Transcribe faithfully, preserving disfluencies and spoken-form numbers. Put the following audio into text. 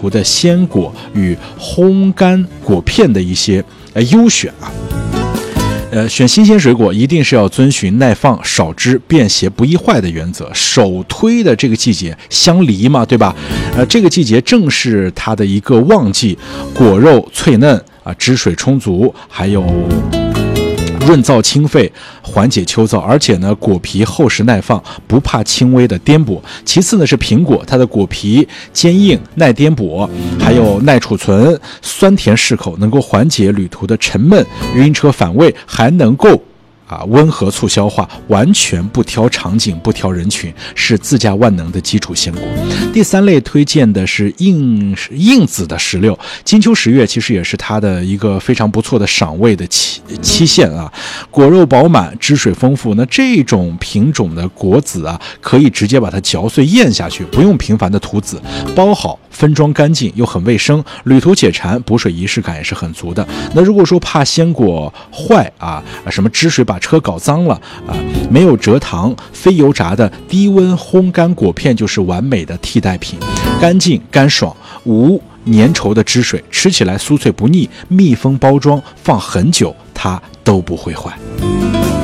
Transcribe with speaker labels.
Speaker 1: 途的鲜果与烘干果片的一些呃优选啊。呃，选新鲜水果一定是要遵循耐放、少汁、便携不易坏的原则。首推的这个季节，香梨嘛，对吧？呃，这个季节正是它的一个旺季，果肉脆嫩啊，汁水充足，还有润燥清肺，缓解秋燥，而且呢，果皮厚实耐放，不怕轻微的颠簸。其次呢是苹果，它的果皮坚硬、耐颠簸，还有耐储存，酸甜适口，能够缓解旅途的沉闷、晕车反胃，还能够啊，温和促消化，完全不挑场景，不挑人群，是自驾万能的基础鲜果。第三类推荐的是硬硬籽的石榴，金秋十月其实也是它的一个非常不错的赏味的期期限啊，果肉饱满，汁水丰富。那这种品种的果籽啊，可以直接把它嚼碎咽下去，不用频繁的吐籽，包好。分装干净又很卫生，旅途解馋，补水仪式感也是很足的。那如果说怕鲜果坏啊，什么汁水把车搞脏了啊，没有蔗糖、非油炸的低温烘干果片就是完美的替代品，干净干爽，无粘稠的汁水，吃起来酥脆不腻，密封包装放很久它都不会坏。